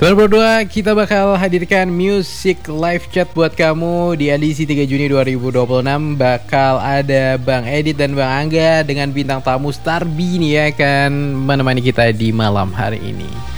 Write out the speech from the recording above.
Teman berdua, kita bakal hadirkan music live chat buat kamu di edisi 3 Juni 2026. Bakal ada Bang Edit dan Bang Angga dengan bintang tamu Starby nih ya, akan menemani kita di malam hari ini.